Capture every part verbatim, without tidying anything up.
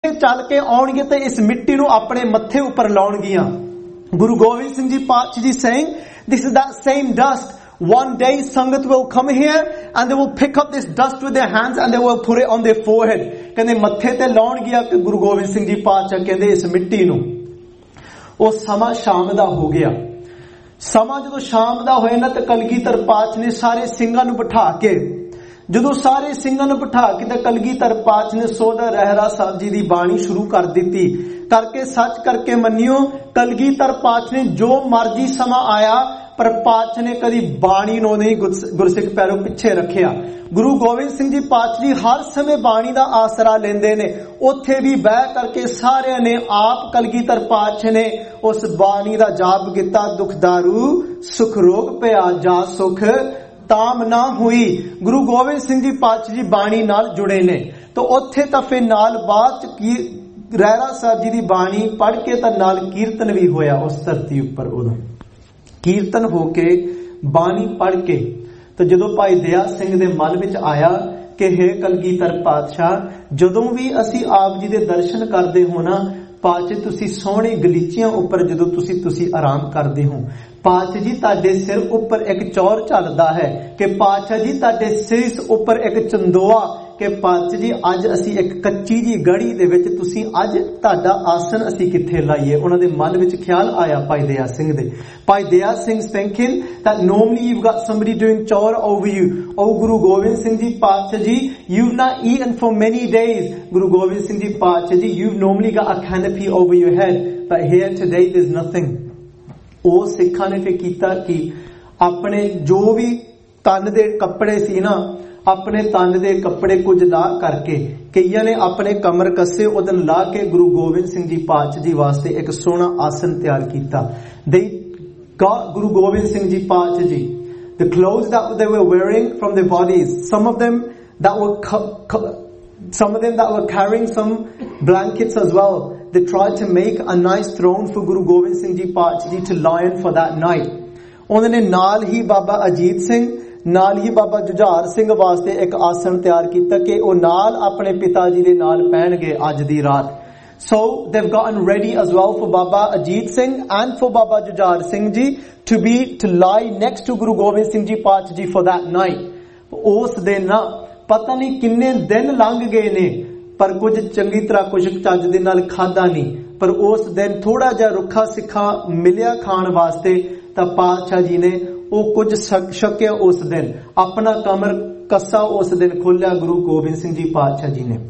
ਚੱਲ ਕੇ ਆਉਣਗੇ ਤੇ ਇਸ ਮਿੱਟੀ ਨੂੰ ਆਪਣੇ ਮੱਥੇ ਉੱਪਰ ਲਾਉਣਗੀਆਂ। Guru Gobind Singh Ji Paatshah Ji saying, this is that same dust. One day Sangat will come here and they will pick up this dust with their hands and they will put it on their forehead. ਕਹਿੰਦੇ ਮੱਥੇ ਤੇ ਲਾਉਣਗੀਆਂ ਕਿ ਗੁਰੂ ਗੋਬਿੰਦ ਸਿੰਘ ਜੀ ਪਾਤਸ਼ਾਹ ਕਹਿੰਦੇ ਇਸ ਮਿੱਟੀ ਨੂੰ। ਉਹ ਸਮਾਂ ਸ਼ਾਮ ਦਾ ਹੋ ਗਿਆ। ਸਮਾਂ ਜਦੋਂ ਸ਼ਾਮ ਦਾ ਹੋਇਆ ਨਾ ਤੇ ਕਲਗੀਧਰ ਪਾਤਸ਼ਾਹ ਨੇ ਸਾਰੇ ਸਿੰਘਾਂ ਨੂੰ ਬਿਠਾ ਕੇ ਜਦੋਂ ਸਾਰੇ ਸਿੰਘਾਂ ਨੂੰ ਬਿਠਾ ਕੇ ਤੇ ਕਲਗੀਧਰ ਪਾਤਸ਼ਾਹ ਨੇ ਸੋਧਾ ਰਹਿਰਾ ਸਾਹਿਬ ਜੀ ਦੀ ਬਾਣੀ ਸ਼ੁਰੂ ਕਰ ਦਿੱਤੀ। ਕਰਕੇ ਸੱਚ ਕਰਕੇ ਮੰਨਿਓ ਕਲਗੀਧਰ ਪਾਤਸ਼ਾਹ ਨੇ ਜੋ ਮਰਜੀ ਸਮਾਂ ਆਇਆ ਪਰ ਪਾਤਸ਼ਾਹ ਨੇ ਕਦੀ ਬਾਣੀ ਨੂੰ ਨਹੀਂ ਗੁਰਸਿੱਖ ਪੈਰੋਂ ਪਿੱਛੇ ਰੱਖਿਆ। ਗੁਰੂ ਗੋਬਿੰਦ ਸਿੰਘ ਜੀ ਪਾਤਸ਼ਾਹ ਜੀ ਹਰ ਸਮੇਂ ਬਾਣੀ ਦਾ ਆਸਰਾ ਲੈਂਦੇ ਨੇ। ਉੱਥੇ ਵੀ ਬਹਿ ਕਰਕੇ ਸਾਰਿਆਂ ਨੇ ਆਪ ਕਲਗੀਧਰ ਪਾਤਸ਼ਾਹ ਨੇ ਉਸ ਬਾਣੀ ਦਾ ਜਾਪ ਕੀਤਾ। ਦੁਖਦਾਰੂ ਸੁਖ ਰੋਗ ਪਿਆ ਜਾ ਸੁਖ ਤਾਮ ਨਾ ਹੋਈ। ਗੁਰੂ ਗੋਬਿੰਦ ਸਿੰਘ ਜੀ ਪਾਤਸ਼ਾਹ ਜੀ ਬਾਣੀ ਨਾਲ ਜੁੜੇ ਨੇ। ਤਾਂ ਉੱਥੇ ਤਾਂ ਫਿਰ ਨਾਲ ਬਾਅਦ ਕੀ ਰਹਿਰਾ ਸਾਹਿਬ ਜੀ ਦੀ ਬਾਣੀ ਪੜ੍ਹ ਕੇ ਤਾਂ ਨਾਲ ਕੀਰਤਨ ਵੀ ਹੋਇਆ ਉਸ ਧਰਤੀ ਉੱਪਰ। ਉਦੋਂ ਕੀਰਤਨ ਹੋ ਕੇ ਬਾਣੀ ਪੜ੍ਹ ਕੇ ਤਾਂ ਜਦੋਂ ਭਾਈ ਦਇਆ ਸਿੰਘ ਦੇ ਮਨ ਵਿੱਚ ਆਇਆ ਕਿ ਹੇ ਕਲਗੀਧਰ ਪਾਤਸ਼ਾਹ ਜਦੋਂ ਵੀ ਅਸੀਂ ਆਪ ਜੀ ਦੇ ਦਰਸ਼ਨ ਕਰਦੇ ਹੋ ਨਾ ਪਾਤਸ਼ਾਹ ਤੁਸੀਂ ਸੋਹਣੇ ਗਲੀਚਿਆਂ ਉੱਪਰ ਜਦੋਂ ਤੁਸੀਂ ਤੁਸੀਂ ਆਰਾਮ ਕਰਦੇ ਹੋ ਪਾਤਸ਼ਾਹ ਜੀ ਤੁਹਾਡੇ ਸਿਰ ਉੱਪਰ ਇੱਕ ਚੌਰ ਝੱਲਦਾ ਹੈ ਕਿ ਪਾਤਸ਼ਾਹ ਜੀ ਤੁਹਾਡੇ ਸਿਰ ਉੱਪਰ ਇੱਕ ਚੰਦੋਆ ਕਿ ਪਾਤਸ਼ਾਹ ਜੀ ਅੱਜ ਅਸੀਂ ਇੱਕ ਕੱਚੀ ਜੀ ਗੜੀ ਦੇ ਵਿੱਚ ਤੁਸੀਂ ਅੱਜ ਤੁਹਾਡਾ ਆਸਨ ਅਸੀਂ ਕਿੱਥੇ ਲਾਈਏ। ਉਹਨਾਂ ਦੇ ਮਨ ਵਿੱਚ ਖਿਆਲ ਆਇਆ ਭਾਈ ਦਇਆ ਸਿੰਘ ਦੇ। Bhai Daya Singh thinking that normally you've got somebody doing chore over you. Oh Guru Gobind Singh Ji Paatshah Ji, you've not eaten for many days. Guru Gobind Singh Ji Paatshah Ji, you've normally got a canopy over your head, but here today there's nothing. ਉਹ ਸਿੱਖਾਂ ਨੇ ਫਿਰ ਕੀਤਾ ਕਿ ਆਪਣੇ ਜੋ ਵੀ ਤਨ ਦੇ ਕੱਪੜੇ ਸੀ ਨਾ ਆਪਣੇ ਤਨ ਦੇ ਕੱਪੜੇ ਕੁਝ ਲਾ ਕਰਕੇ ਕਈਆਂ ਨੇ ਆਪਣੇ ਕਮਰ ਕੱਸੇ ਉਹਦੇ ਲਾ ਕੇ ਗੁਰੂ ਗੋਬਿੰਦ ਸਿੰਘ ਜੀ ਪਾਤਸ਼ਾਹ ਜੀ ਵਾਸਤੇ ਇੱਕ ਸੋਹਣਾ ਆਸਨ ਤਿਆਰ ਕੀਤਾ। They got Guru Gobind Singh Ji Paatshah Ji the clothes that they were wearing from their bodies, some of them that were some of them that were carrying some blankets as well. They tried to make a nice throne for Guru Gobind Singh Ji Paatshah Ji to lie on for that night. ਉਹਨਾਂ ਨੇ ਨਾਲ ਹੀ ਬਾਬਾ ਅਜੀਤ ਸਿੰਘ ਨਾਲ ਹੀ ਬਾਬਾ ਜੁਝਾਰ ਸਿੰਘ ਵਾਸਤੇ ਇੱਕ ਆਸਣ ਤਿਆਰ ਕੀਤਾ ਕਿ ਉਹ ਨਾਲ ਆਪਣੇ ਪਿਤਾ ਜੀ ਦੇ ਨਾਲ ਪੈਣਗੇ ਅੱਜ ਦੀ ਰਾਤ। So they've gotten ready as well for Baba Ajit Singh and for Baba Jujhar Singh Ji to be to lie next to Guru Gobind Singh Ji Paatshah Ji for that night. ਉਸ ਦਿਨ ਨਾ ਪਤਾ ਨਹੀਂ ਕਿੰਨੇ ਦਿਨ ਲੰਘ ਗਏ ਨੇ ਪਰ ਕੁਝ ਚੰਗੀ ਤਰ੍ਹਾਂ ਕੁਝ ਚੱਜ ਦੇ ਨਾਲ ਖਾਦਾ ਨਹੀਂ ਪਰ ਉਸ ਦਿਨ ਥੋੜਾ ਜਿਹਾ ਰੁੱਖਾ ਸਿੱਖਾ ਮਿਲਿਆ ਖਾਣ ਵਾਸਤੇ ਤਾਂ ਪਾਤਸ਼ਾਹ ਜੀ ਨੇ ਉਹ ਕੁਝ ਛਕਿਆ। ਉਸ ਦਿਨ ਆਪਣਾ ਕਮਰ ਕੱਸਾ ਉਸ ਦਿਨ ਖੋਲਿਆ ਗੁਰੂ ਗੋਬਿੰਦ ਸਿੰਘ ਜੀ ਪਾਤਸ਼ਾਹ ਜੀ ਨੇ।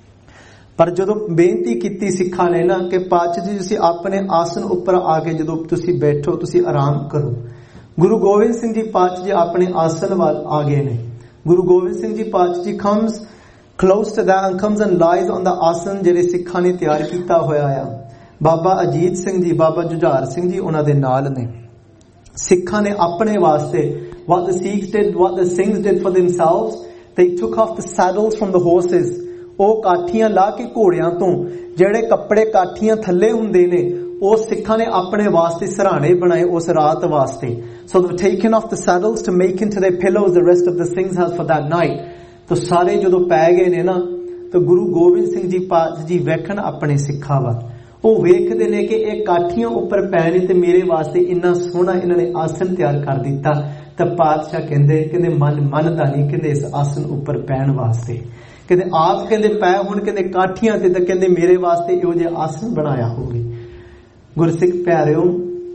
ਪਰ ਜਦੋਂ ਬੇਨਤੀ ਕੀਤੀ ਸਿੱਖਾਂ ਨੇ ਨਾ ਕਿ ਪਾਤਸ਼ਾਹ ਜੀ ਤੁਸੀਂ ਆਪਣੇ ਆਸਨ ਉੱਪਰ ਆ ਕੇ ਜਦੋਂ ਤੁਸੀਂ ਬੈਠੋ ਤੁਸੀਂ ਆਰਾਮ ਕਰੋ। ਗੁਰੂ ਗੋਬਿੰਦ ਸਿੰਘ ਜੀ ਪਾਤਸ਼ਾਹ ਜੀ ਆਪਣੇ ਆਸਨ ਵੱਲ ਆ ਗਏ ਨੇ। ਗੁਰੂ ਗੋਬਿੰਦ ਸਿੰਘ ਜੀ ਪਾਤਸ਼ਾਹ ਜੀ comes close to that and comes and lies on the ਆਸਨ ਜਿਹੜੇ ਸਿੱਖਾਂ ਨੇ ਤਿਆਰ ਕੀਤਾ ਹੋਇਆ ਆ। ਬਾਬਾ ਅਜੀਤ ਸਿੰਘ ਜੀ ਬਾਬਾ ਜੁਝਾਰ ਸਿੰਘ ਜੀ ਉਹਨਾਂ ਦੇ ਨਾਲ ਨੇ। ਸਿੱਖਾਂ ਨੇ ਆਪਣੇ ਵਾਸਤੇ what the Sikhs did, what the Singhs did for themselves, they took off the saddles from the horses. ਉਹ ਕਾਠੀਆਂ ਲਾ ਕੇ ਘੋੜਿਆਂ ਤੋਂ ਜਿਹੜੇ ਕੱਪੜੇ ਕਾਠੀਆਂ ਥੱਲੇ ਹੁੰਦੇ ਨੇ ਉਹ ਸਿੱਖਾਂ ਨੇ ਆਪਣੇ ਵਾਸਤੇ ਸਰਾਣੇ ਬਣਾਏ ਉਸ ਰਾਤ ਵਾਸਤੇ। So they've taken off the saddles to make into their pillows the rest of the Singhs has for that night. ਤਾਂ ਸਾਰੇ ਜਦੋਂ ਪੈ ਗਏ ਨੇ ਨਾ ਤਾਂ ਗੁਰੂ ਗੋਬਿੰਦ ਸਿੰਘ ਜੀ ਪਾਤਸ਼ਾਹ ਜੀ ਵੇਖਣ ਆਪਣੇ ਸਿੱਖਾਂ ਵੱਲ ਉਹ ਵੇਖਦੇ ਨੇ ਕਿ ਇਹ ਕਾਠੀਆਂ ਉੱਪਰ ਪੈਣੇ ਤੇ ਮੇਰੇ ਵਾਸਤੇ ਇੰਨਾ ਸੋਹਣਾ ਇਹਨਾਂ ਨੇ ਆਸਨ ਤਿਆਰ ਕਰ ਦਿੱਤਾ। ਤਾਂ ਪਾਤਸ਼ਾਹ ਕਹਿੰਦੇ ਕਹਿੰਦੇ ਮਨ ਮੰਨਦਾ ਨਹੀਂ ਕਹਿੰਦੇ ਇਸ ਆਸਨ ਉੱਪਰ ਪੈਣ ਵਾਸਤੇ ਕਹਿੰਦੇ ਆਪ ਕਹਿੰਦੇ ਪੈ ਹੁਣ ਕਹਿੰਦੇ ਕਾਠੀਆਂ ਤੇ ਤਾਂ ਕਹਿੰਦੇ ਮੇਰੇ ਵਾਸਤੇ ਇਹੋ ਜਿਹਾ ਆਸਨ ਬਣਾਇਆ ਹੋਵੇ। ਗੁਰਸਿੱਖ ਪਿਆਰਿਓ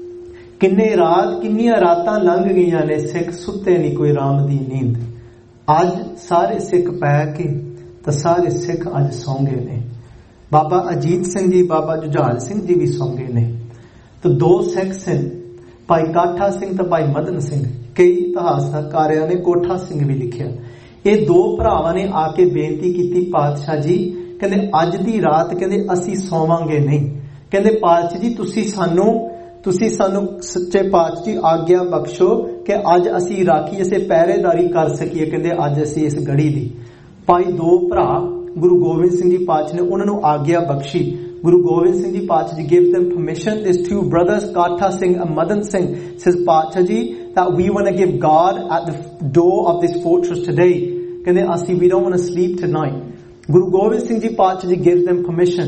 ਕਿੰਨੇ ਰਾਤ ਕਿੰਨੀਆਂ ਰਾਤਾਂ ਲੰਘ ਗਈਆਂ ਨੇ ਸਿੱਖ ਸੁੱਤੇ ਨਹੀਂ ਕੋਈ ਰਾਮ ਦੀ ਨੀਂਦ। ਅੱਜ ਸਾਰੇ ਸਿੱਖ ਪੈ ਕੇ ਤਾਂ ਸਾਰੇ ਸਿੱਖ ਅੱਜ ਸੌਂ ਗਏ ਨੇ। ਬਾਬਾ ਅਜੀਤ ਸਿੰਘ ਜੀ ਬਾਬਾ ਜੁਝਾਰ ਸਿੰਘ ਜੀ ਵੀ ਸੌਂ ਗਏ ਨੇ। ਤਾਂ ਦੋ ਸਿੱਖ ਸਨ ਭਾਈ ਕਾਠਾ ਸਿੰਘ ਤੇ ਭਾਈ ਮਦਨ ਸਿੰਘ। ਕਈ ਇਤਿਹਾਸਕਾਰਾਂ ਨੇ ਕੋਠਾ ਸਿੰਘ ਵੀ ਲਿਖਿਆ। ਇਹ ਦੋ ਭਰਾਵਾਂ ਨੇ ਆ ਕੇ ਬੇਨਤੀ ਕੀਤੀ ਪਾਤਸ਼ਾਹ ਜੀ ਕਹਿੰਦੇ ਅੱਜ ਦੀ ਰਾਤ ਕਹਿੰਦੇ ਅਸੀਂ ਸੌਵਾਂਗੇ ਨਹੀਂ। ਕਹਿੰਦੇ ਪਾਤਸ਼ਾਹ ਜੀ ਤੁਸੀਂ ਸਾਨੂੰ ਤੁਸੀਂ ਸਾਨੂੰ ਸੱਚੇ ਪਾਤਸ਼ਾਹ ਜੀ ਆਗਿਆ ਬਖਸ਼ੋ ਕਿ ਅੱਜ ਅਸੀਂ ਰਾਖੀ ਅਸੀਂ ਪਹਿਰੇਦਾਰੀ ਕਰ ਸਕੀਏ ਕਹਿੰਦੇ ਅੱਜ ਅਸੀਂ ਇਸ ਗੜੀ ਦੀ। ਭਾਈ ਦੋ ਭਰਾ ਗੁਰੂ ਗੋਬਿੰਦ ਸਿੰਘ ਜੀ ਪਾਤਸ਼ਾਹ ਨੇ ਉਹਨਾਂ ਨੂੰ ਆਗਿਆ ਬਖਸ਼ੀ। Guru Gobind Singh Ji Paatshah Ji gave them permission. These two brothers, Katha Singh and Madan Singh, says Paatshah Ji that we want to give guard at the door of this fortress today. Kende asi we don't want to sleep tonight. Guru Gobind Singh Ji Paatshah Ji gave them permission.